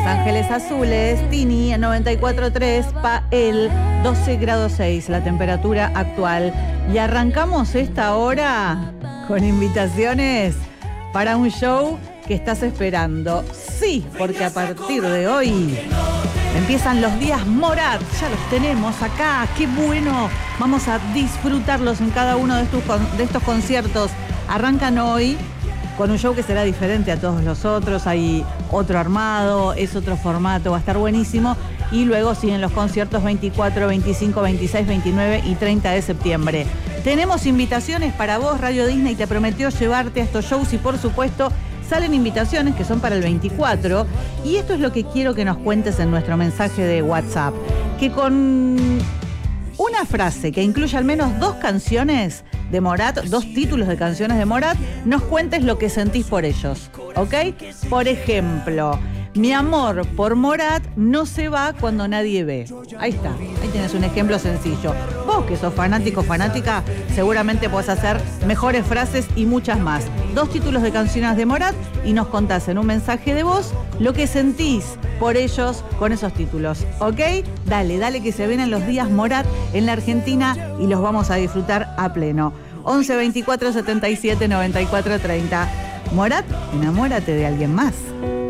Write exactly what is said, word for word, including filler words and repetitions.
Los Ángeles Azules, Tini en noventa y cuatro punto tres, Pael, doce grados seis, la temperatura actual. Y arrancamos esta hora con invitaciones para un show que estás esperando. Sí, porque a partir de hoy empiezan los días Morat, ya los tenemos acá, qué bueno. Vamos a disfrutarlos en cada uno de estos, de estos conciertos. Arrancan hoy con un show que será diferente a todos los otros, hay otro armado, es otro formato, va a estar buenísimo. Y luego siguen los conciertos veinticuatro, veinticinco, veintiséis, veintinueve y treinta de septiembre. Tenemos invitaciones para vos, Radio Disney te prometió llevarte a estos shows y por supuesto salen invitaciones que son para el veinticuatro. Y esto es lo que quiero que nos cuentes en nuestro mensaje de WhatsApp, que con una frase que incluye al menos dos canciones de Morat, dos títulos de canciones de Morat, nos cuentes lo que sentís por ellos, ¿ok? Por ejemplo, mi amor por Morat no se va cuando nadie ve. Ahí está, ahí tienes un ejemplo sencillo. Vos que sos fanático, fanática, seguramente podés hacer mejores frases y muchas más. Dos títulos de canciones de Morat y nos contás en un mensaje de voz lo que sentís por ellos con esos títulos, ¿ok? Dale, dale que se vienen los días Morat en la Argentina y los vamos a disfrutar a pleno. once veinticuatro setenta y siete noventa y cuatro treinta. Morat, enamórate de alguien más.